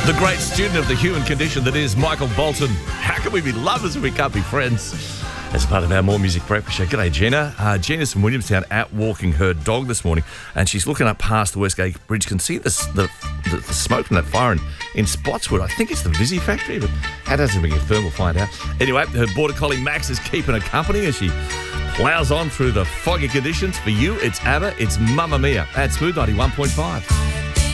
The great student of the human condition that is Michael Bolton. How can we be lovers if we can't be friends? As part of our More Music Breakfast Show. G'day, Gina. Gina's from Williamstown out walking her dog this morning, and she's looking up past the Westgate Bridge. Can see the smoke from that fire in Spotswood. I think it's the Visi factory, but how does it be confirmed? We'll find out. Anyway, her border collie Max is keeping her company as she plows on through the foggy conditions. For you, it's ABBA, it's Mamma Mia at Smooth 91.5.